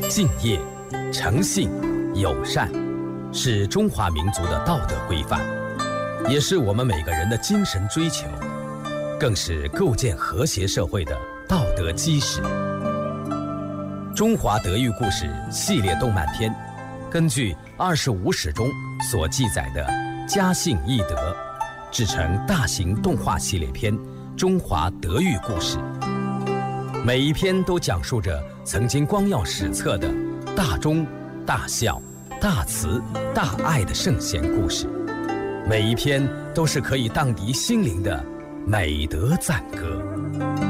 敬业、诚信、友善，是中华民族的道德规范，也是我们每个人的精神追求，更是构建和谐社会的道德基石。中华德育故事系列动漫片，根据25史中所记载的家信义德，制成大型动画系列片《中华德育故事》。每一篇都讲述着曾经光耀史册的大忠、大孝、大慈、大爱的圣贤故事，每一篇都是可以荡涤心灵的美德赞歌。